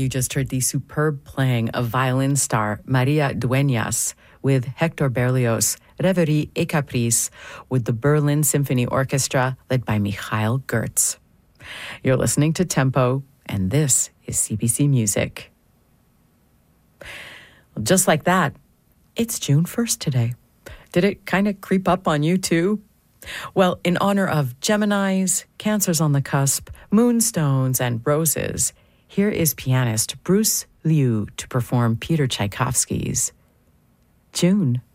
You just heard the superb playing of violin star Maria Dueñas with Hector Berlioz, Reverie et Caprice, with the Berlin Symphony Orchestra led by Mikhail Gertz. You're listening to Tempo, and this is CBC Music. Well, just like that, it's June 1st today. Did it kind of creep up on you too? Well, in honor of Geminis, Cancers on the cusp, moonstones, and roses, here is pianist Bruce Liu to perform Peter Tchaikovsky's June.